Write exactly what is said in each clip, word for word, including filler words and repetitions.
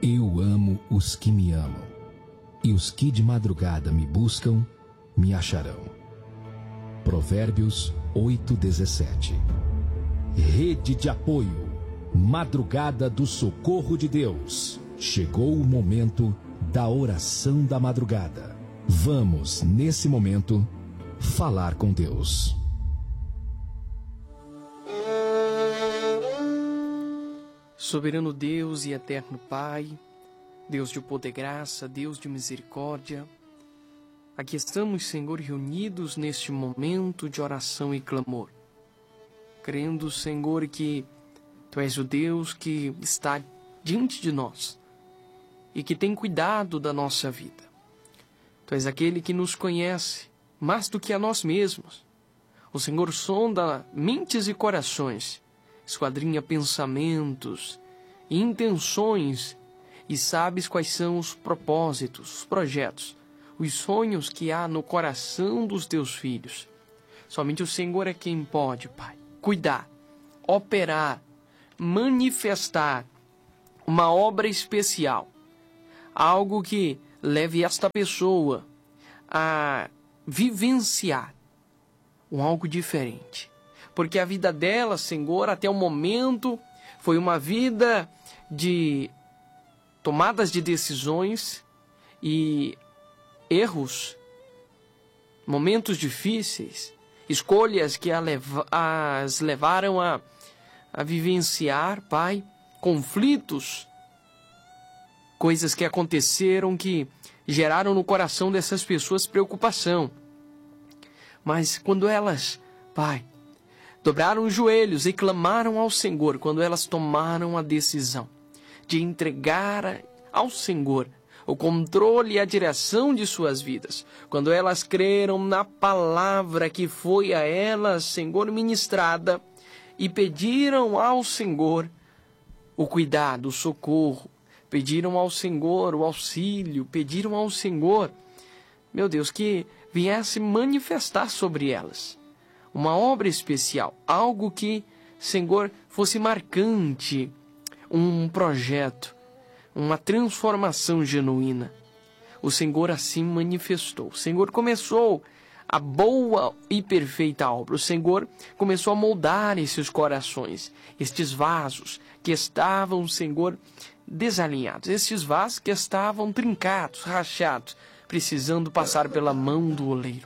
Eu amo os que me amam, e os que de madrugada me buscam, me acharão. Provérbios oito, dezessete. Rede de apoio, madrugada do socorro de Deus. Chegou o momento da oração da madrugada. Vamos, nesse momento, falar com Deus. Soberano Deus e eterno Pai, Deus de poder e graça, Deus de misericórdia, aqui estamos, Senhor, reunidos neste momento de oração e clamor, crendo, Senhor, que Tu és o Deus que está diante de nós e que tem cuidado da nossa vida. Tu és aquele que nos conhece mais do que a nós mesmos. O Senhor sonda mentes e corações, esquadrinha pensamentos e intenções e sabes quais são os propósitos, os projetos, os sonhos que há no coração dos teus filhos. Somente o Senhor é quem pode, Pai, cuidar, operar, manifestar uma obra especial, algo que leve esta pessoa a vivenciar um algo diferente. Porque a vida dela, Senhor, até o momento, foi uma vida de tomadas de decisões e erros, momentos difíceis, escolhas que a leva, as levaram a, a vivenciar, Pai, conflitos, coisas que aconteceram que geraram no coração dessas pessoas preocupação. Mas quando elas, Pai, dobraram os joelhos e clamaram ao Senhor, quando elas tomaram a decisão de entregar ao Senhor o controle e a direção de suas vidas, quando elas creram na palavra que foi a elas, Senhor, ministrada, e pediram ao Senhor o cuidado, o socorro, pediram ao Senhor o auxílio, pediram ao Senhor, meu Deus, que viesse manifestar sobre elas uma obra especial, algo que, Senhor, fosse marcante, um projeto, uma transformação genuína. O Senhor assim manifestou. O Senhor começou a boa e perfeita obra. O Senhor começou a moldar esses corações, estes vasos que estavam, Senhor, desalinhados, esses vasos que estavam trincados, rachados, precisando passar pela mão do oleiro.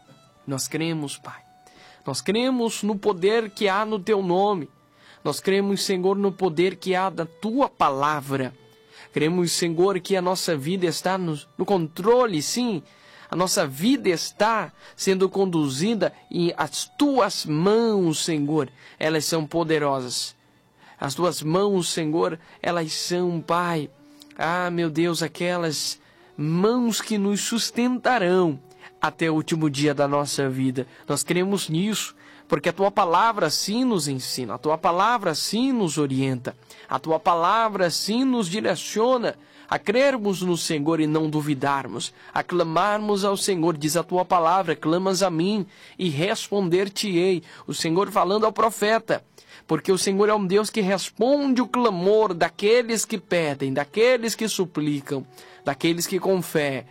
Nós cremos, Pai. Nós cremos no poder que há no Teu nome. Nós cremos, Senhor, no poder que há da Tua palavra. Cremos, Senhor, que a nossa vida está no, no controle, sim. A nossa vida está sendo conduzida e as Tuas mãos, Senhor, elas são poderosas. As Tuas mãos, Senhor, elas são, Pai, ah, meu Deus, aquelas mãos que nos sustentarão até o último dia da nossa vida. Nós cremos nisso, porque a Tua palavra assim nos ensina, a Tua palavra assim nos orienta, a Tua palavra assim nos direciona a crermos no Senhor e não duvidarmos, a clamarmos ao Senhor. Diz a Tua palavra, clamas a mim e responder-te-ei. O Senhor falando ao profeta, porque o Senhor é um Deus que responde o clamor daqueles que pedem, daqueles que suplicam, daqueles que com fé,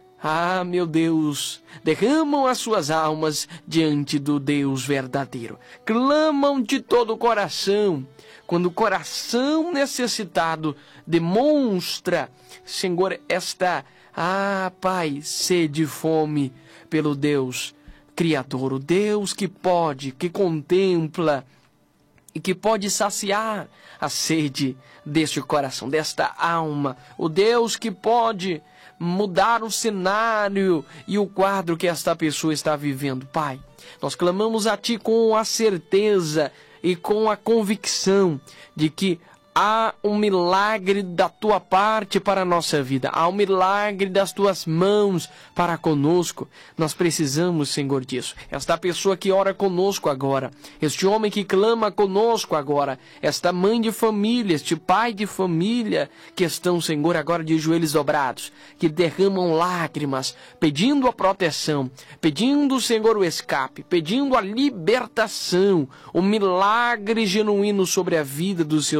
ah, meu Deus, derramam as suas almas diante do Deus verdadeiro. Clamam de todo o coração. Quando o coração necessitado demonstra, Senhor, esta, ah, Pai, sede e fome pelo Deus Criador, o Deus que pode, que contempla e que pode saciar a sede deste coração, desta alma. O Deus que pode mudar o cenário e o quadro que esta pessoa está vivendo. Pai, nós clamamos a Ti com a certeza e com a convicção de que há um milagre da Tua parte para a nossa vida. Há um milagre das Tuas mãos para conosco. Nós precisamos, Senhor, disso. Esta pessoa que ora conosco agora, este homem que clama conosco agora, esta mãe de família, este pai de família que estão, Senhor, agora de joelhos dobrados, que derramam lágrimas, pedindo a proteção, pedindo, Senhor, o escape, pedindo a libertação, o milagre genuíno sobre a vida dos seus filhos.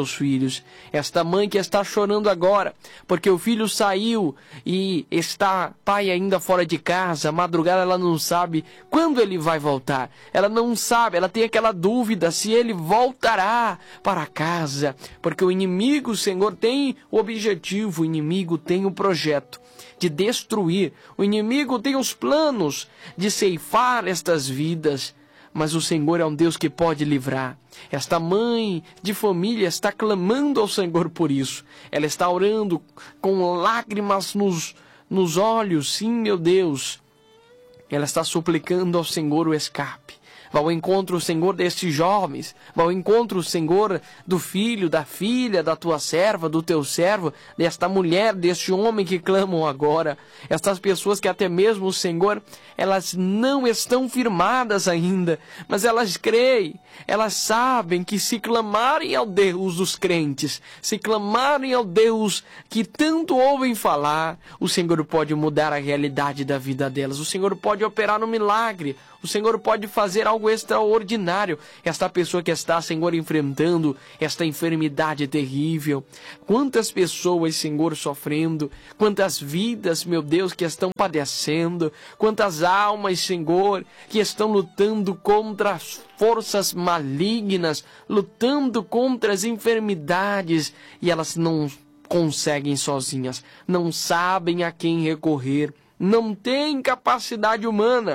filhos. Esta mãe que está chorando agora, porque o filho saiu e está, pai, ainda fora de casa, à madrugada ela não sabe quando ele vai voltar. Ela não sabe, ela tem aquela dúvida se ele voltará para casa, porque o inimigo, Senhor, tem o objetivo, o inimigo tem o projeto de destruir, o inimigo tem os planos de ceifar estas vidas, mas o Senhor é um Deus que pode livrar. Esta mãe de família está clamando ao Senhor por isso. Ela está orando com lágrimas nos, nos olhos. Sim, meu Deus. Ela está suplicando ao Senhor o escape. Vá ao encontro, Senhor, destes jovens. Vá ao encontro, Senhor, do filho, da filha, da tua serva, do teu servo, desta mulher, deste homem que clamam agora. Estas pessoas que até mesmo, Senhor, elas não estão firmadas ainda, mas elas creem, elas sabem que se clamarem ao Deus dos crentes, se clamarem ao Deus que tanto ouvem falar, o Senhor pode mudar a realidade da vida delas. O Senhor pode operar um milagre. O Senhor pode fazer algo extraordinário. Esta pessoa que está, Senhor, enfrentando esta enfermidade terrível. Quantas pessoas, Senhor, sofrendo. Quantas vidas, meu Deus, que estão padecendo. Quantas almas, Senhor, que estão lutando contra as forças malignas. Lutando contra as enfermidades. E elas não conseguem sozinhas. Não sabem a quem recorrer. Não têm capacidade humana.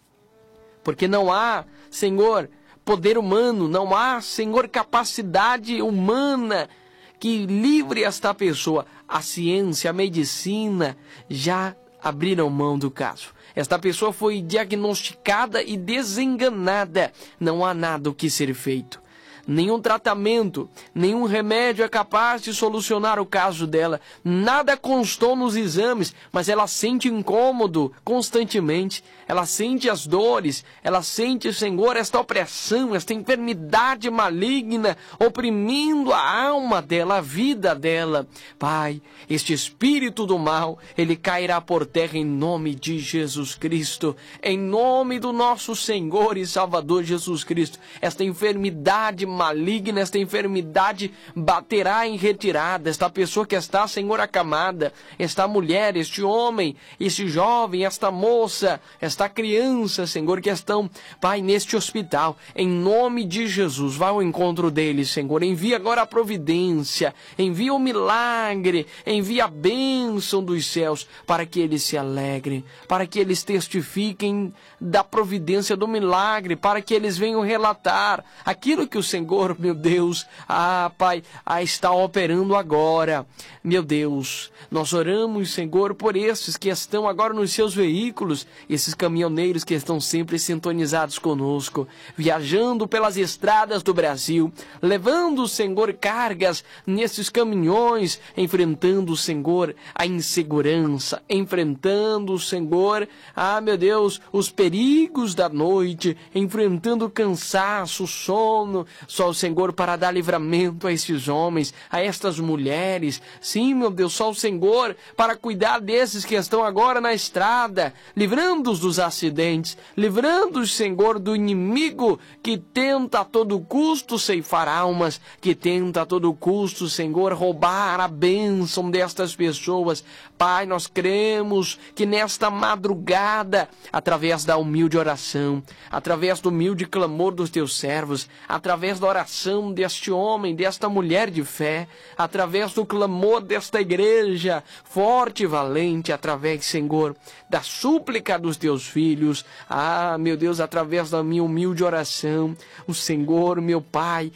Porque não há, Senhor, poder humano, não há, Senhor, capacidade humana que livre esta pessoa. A ciência, a medicina já abriram mão do caso. Esta pessoa foi diagnosticada e desenganada. Não há nada o que ser feito. Nenhum tratamento, nenhum remédio é capaz de solucionar o caso dela. Nada constou nos exames, mas ela sente incômodo constantemente. Ela sente as dores, ela sente, Senhor, esta opressão, esta enfermidade maligna oprimindo a alma dela, a vida dela. Pai, este espírito do mal, ele cairá por terra em nome de Jesus Cristo. Em nome do nosso Senhor e Salvador Jesus Cristo. Esta enfermidade maligna, esta enfermidade baterá em retirada. Esta pessoa que está, Senhor, acamada, esta mulher, este homem, este jovem, esta moça, esta criança, Senhor, que estão, Pai, neste hospital, em nome de Jesus, vá ao encontro deles, Senhor. Envia agora a providência, envia o milagre, envia a bênção dos céus, para que eles se alegrem, para que eles testifiquem da providência do milagre, para que eles venham relatar aquilo que o Senhor, meu Deus, ah, Pai, ah, está operando agora. Meu Deus, nós oramos, Senhor, por esses que estão agora nos seus veículos, esses caminhoneiros que estão sempre sintonizados conosco, viajando pelas estradas do Brasil, levando, Senhor, cargas nesses caminhões, enfrentando, Senhor, a insegurança, enfrentando, Senhor, ah, meu Deus, os perigos da noite, enfrentando o cansaço, o sono. Só o Senhor para dar livramento a esses homens, a estas mulheres. Sim, meu Deus, só o Senhor para cuidar desses que estão agora na estrada, livrando-os dos acidentes, livrando-os, Senhor, do inimigo que tenta a todo custo ceifar almas, que tenta a todo custo, Senhor, roubar a bênção destas pessoas. Pai, nós cremos que nesta madrugada, através da humilde oração, através do humilde clamor dos teus servos, através da oração deste homem, desta mulher de fé, através do clamor desta igreja forte e valente, através, Senhor, da súplica dos teus filhos, ah, meu Deus, através da minha humilde oração, o Senhor, meu Pai,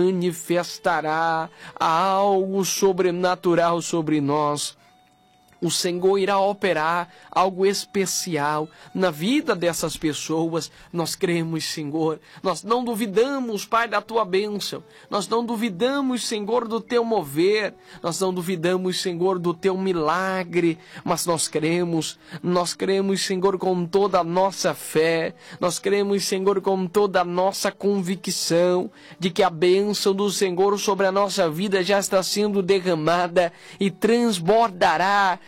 manifestará algo sobrenatural sobre nós. O Senhor irá operar algo especial na vida dessas pessoas. Nós cremos, Senhor. Nós não duvidamos, Pai, da tua bênção. Nós não duvidamos, Senhor, do teu mover. Nós não duvidamos, Senhor, do teu milagre. Mas nós cremos, nós cremos, Senhor, com toda a nossa fé. Nós cremos, Senhor, com toda a nossa convicção de que a bênção do Senhor sobre a nossa vida já está sendo derramada e transbordará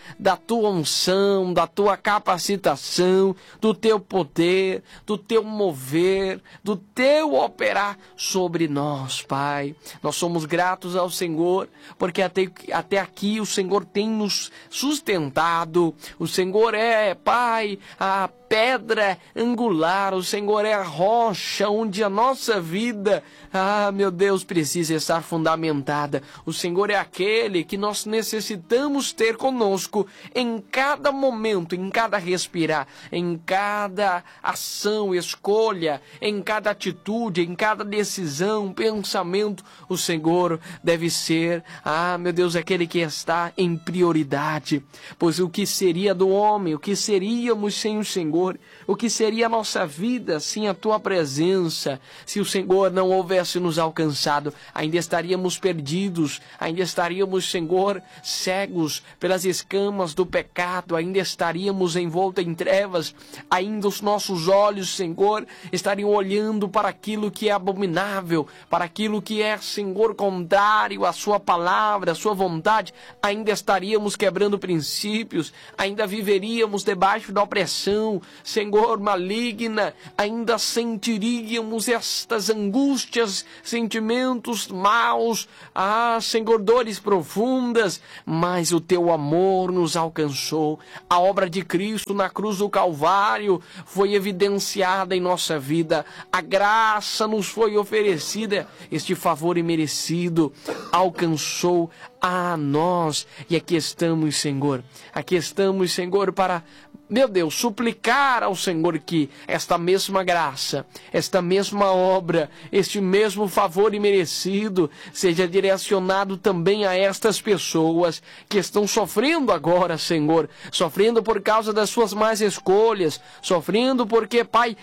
da tua unção, da tua capacitação, do teu poder, do teu mover, do teu operar sobre nós, Pai. Nós somos gratos ao Senhor, porque até, até aqui o Senhor tem nos sustentado. O Senhor é, Pai, a pedra angular, o Senhor é a rocha onde a nossa vida, ah, meu Deus, precisa estar fundamentada. O Senhor é aquele que nós necessitamos ter conosco em cada momento, em cada respirar, em cada ação, escolha, em cada atitude, em cada decisão, pensamento. O Senhor deve ser, ah, meu Deus, aquele que está em prioridade. Pois o que seria do homem, o que seríamos sem o Senhor? O que seria a nossa vida sem a tua presença? Se o Senhor não houvesse nos alcançado, ainda estaríamos perdidos, ainda estaríamos, Senhor, cegos pelas escamas do pecado, ainda estaríamos envoltos em trevas, ainda os nossos olhos, Senhor, estariam olhando para aquilo que é abominável, para aquilo que é, Senhor, contrário à sua palavra, à sua vontade, ainda estaríamos quebrando princípios, ainda viveríamos debaixo da opressão, Senhor, maligna, ainda sentiríamos estas angústias, sentimentos maus, ah, Senhor, dores profundas, mas o teu amor nos alcançou. A obra de Cristo na cruz do Calvário foi evidenciada em nossa vida, a graça nos foi oferecida, este favor imerecido alcançou a nós, e aqui estamos, Senhor, aqui estamos, Senhor, para, meu Deus, suplicar ao Senhor que esta mesma graça, esta mesma obra, este mesmo favor imerecido seja direcionado também a estas pessoas que estão sofrendo agora, Senhor, sofrendo por causa das suas más escolhas, sofrendo porque, Pai,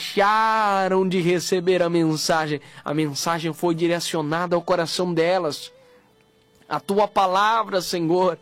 deixaram de receber a mensagem. A mensagem foi direcionada ao coração delas. A tua palavra, Senhor,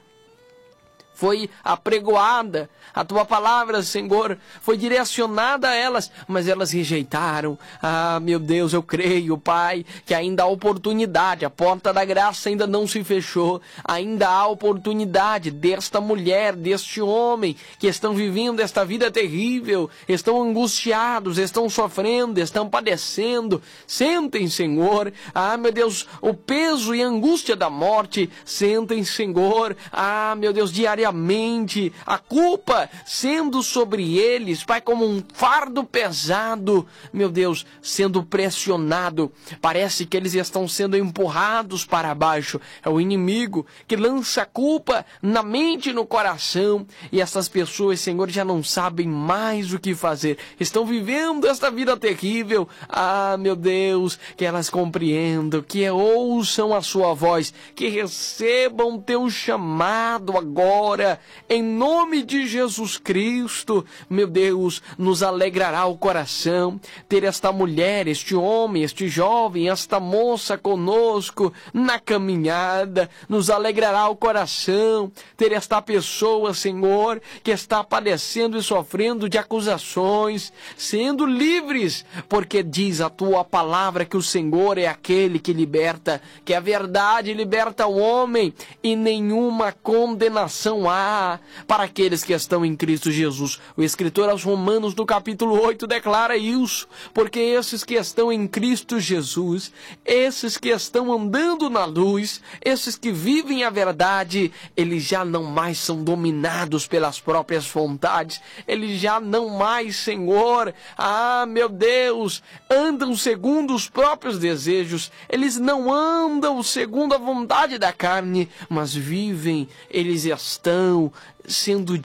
foi apregoada, a tua palavra, Senhor, foi direcionada a elas, mas elas rejeitaram. Ah, meu Deus, eu creio, Pai, que ainda há oportunidade, a porta da graça ainda não se fechou, ainda há oportunidade desta mulher, deste homem, que estão vivendo esta vida terrível, estão angustiados, estão sofrendo, estão padecendo. Sentem, Senhor, ah, meu Deus, o peso e a angústia da morte. Sentem, Senhor, ah, meu Deus, diariamente, a culpa sendo sobre eles, Pai, como um fardo pesado, meu Deus, sendo pressionado. Parece que eles estão sendo empurrados para baixo. É o inimigo que lança a culpa na mente e no coração. E essas pessoas, Senhor, já não sabem mais o que fazer. Estão vivendo esta vida terrível. Ah, meu Deus, que elas compreendam, que ouçam a sua voz, que recebam teu chamado agora, em nome de Jesus Cristo. Meu Deus, nos alegrará o coração ter esta mulher, este homem, este jovem, esta moça conosco na caminhada. Nos alegrará o coração ter esta pessoa, Senhor, que está padecendo e sofrendo de acusações, sendo livres, porque diz a tua palavra que o Senhor é aquele que liberta, que a verdade liberta o homem, e nenhuma condenação há para aqueles que estão em Cristo Jesus. O escritor aos Romanos, do capítulo oito, declara isso, porque esses que estão em Cristo Jesus, esses que estão andando na luz, esses que vivem a verdade, eles já não mais são dominados pelas próprias vontades, eles já não mais, Senhor, ah, meu Deus, andam segundo os próprios desejos, eles não andam segundo a vontade da carne, mas vivem, eles estão sendo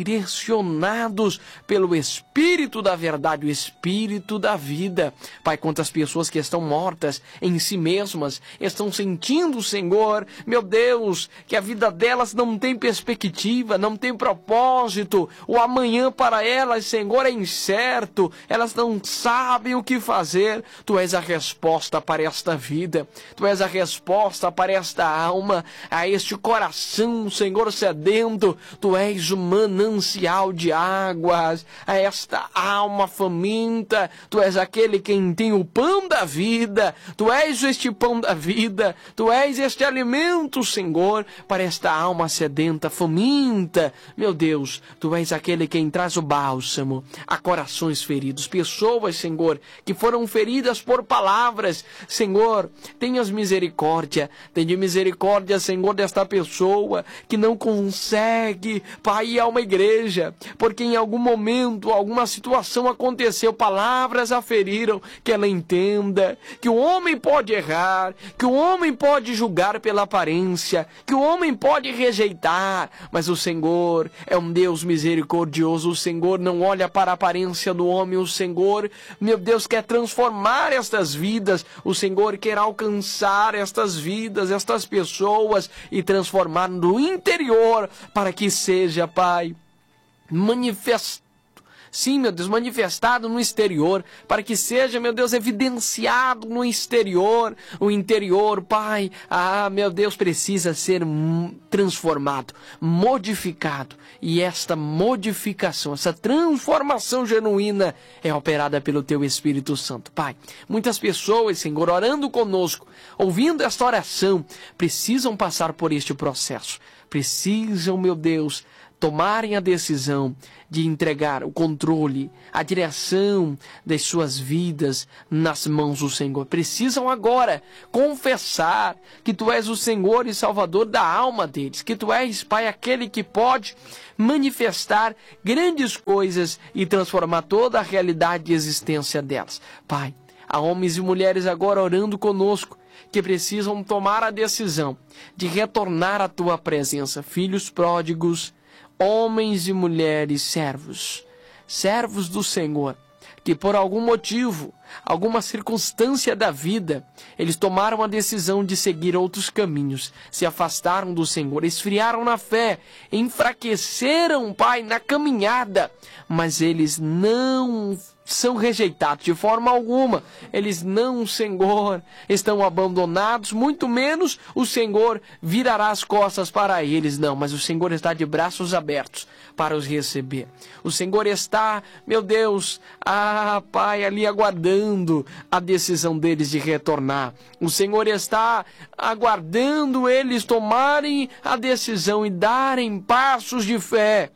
direcionados pelo Espírito da verdade, o Espírito da vida. Pai, quantas pessoas que estão mortas em si mesmas, estão sentindo, Senhor, meu Deus, que a vida delas não tem perspectiva, não tem propósito, o amanhã para elas, Senhor, é incerto, elas não sabem o que fazer. Tu és a resposta para esta vida, Tu és a resposta para esta alma, a este coração, Senhor, sedento sedento, Tu és o manancial de águas, a esta alma faminta, Tu és aquele quem tem o pão da vida, Tu és este pão da vida, Tu és este alimento, Senhor, para esta alma sedenta, faminta. Meu Deus, Tu és aquele quem traz o bálsamo a corações feridos, pessoas, Senhor, que foram feridas por palavras. Senhor, tenhas misericórdia, tenha misericórdia, Senhor, desta pessoa que não consegue, Pai, ir a uma igreja, porque em algum momento, alguma situação aconteceu, palavras a feriram, que ela entenda que o homem pode errar, que o homem pode julgar pela aparência, que o homem pode rejeitar, mas o Senhor é um Deus misericordioso. O Senhor não olha para a aparência do homem. O Senhor, meu Deus, quer transformar estas vidas. O Senhor quer alcançar estas vidas, estas pessoas e transformar no interior para que seja, Pai, manifestado. Sim, meu Deus, manifestado no exterior, para que seja, meu Deus, evidenciado no exterior. O interior, Pai, ah, meu Deus, precisa ser transformado, modificado. E esta modificação, essa transformação genuína é operada pelo Teu Espírito Santo. Pai, muitas pessoas, Senhor, orando conosco, ouvindo esta oração, precisam passar por este processo. Precisam, meu Deus, tomarem a decisão de entregar o controle, a direção das suas vidas nas mãos do Senhor. Precisam agora confessar que Tu és o Senhor e Salvador da alma deles, que Tu és, Pai, aquele que pode manifestar grandes coisas e transformar toda a realidade de existência delas. Pai, há homens e mulheres agora orando conosco, que precisam tomar a decisão de retornar à Tua presença. Filhos pródigos, homens e mulheres servos, servos do Senhor, que por algum motivo, alguma circunstância da vida, eles tomaram a decisão de seguir outros caminhos, se afastaram do Senhor, esfriaram na fé, enfraqueceram, Pai, na caminhada, mas eles não são rejeitados de forma alguma. Eles não, Senhor, estão abandonados, muito menos o Senhor virará as costas para eles, não, mas o Senhor está de braços abertos para os receber. O Senhor está, meu Deus, ah, Pai, ali aguardando a decisão deles de retornar. O Senhor está aguardando eles tomarem a decisão e darem passos de fé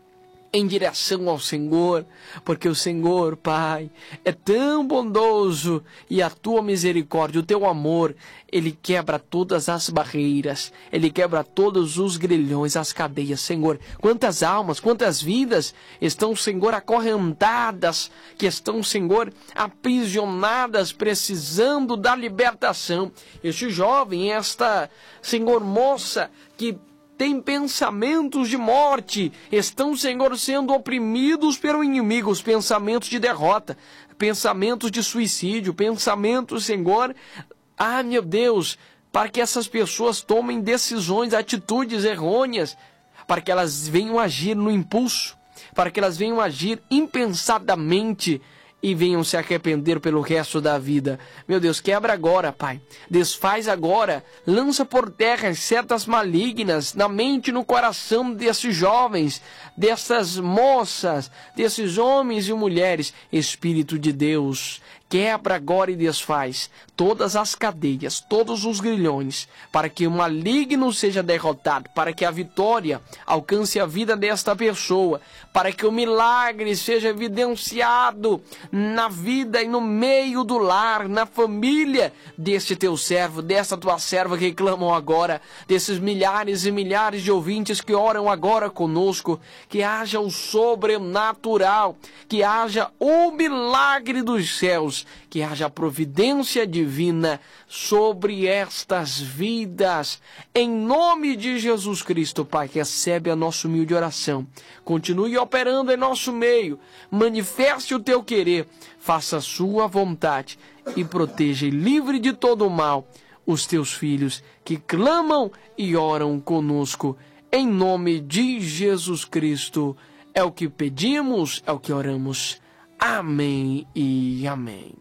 em direção ao Senhor, porque o Senhor, Pai, é tão bondoso e a Tua misericórdia, o Teu amor, Ele quebra todas as barreiras, Ele quebra todos os grilhões, as cadeias. Senhor, quantas almas, quantas vidas estão, Senhor, acorrentadas, que estão, Senhor, aprisionadas, precisando da libertação. Este jovem, esta, Senhor, moça, que tem pensamentos de morte, estão, Senhor, sendo oprimidos pelo inimigo, os pensamentos de derrota, pensamentos de suicídio, pensamentos, Senhor, ah, meu Deus, para que essas pessoas tomem decisões, atitudes errôneas, para que elas venham agir no impulso, para que elas venham agir impensadamente e venham se arrepender pelo resto da vida. Meu Deus, quebra agora, Pai. Desfaz agora. Lança por terra as setas malignas na mente e no coração desses jovens, dessas moças, desses homens e mulheres. Espírito de Deus, quebra agora e desfaz todas as cadeias, todos os grilhões, para que o maligno seja derrotado, para que a vitória alcance a vida desta pessoa, para que o milagre seja evidenciado na vida e no meio do lar, na família deste Teu servo, dessa Tua serva que clamam agora, desses milhares e milhares de ouvintes que oram agora conosco, que haja o sobrenatural, que haja o milagre dos céus, que haja a providência divina sobre estas vidas. Em nome de Jesus Cristo, Pai, recebe a nossa humilde oração. Continue operando em nosso meio. Manifeste o Teu querer. Faça a Sua vontade e proteja e livre de todo o mal os Teus filhos que clamam e oram conosco. Em nome de Jesus Cristo, é o que pedimos, é o que oramos. Amém e amém.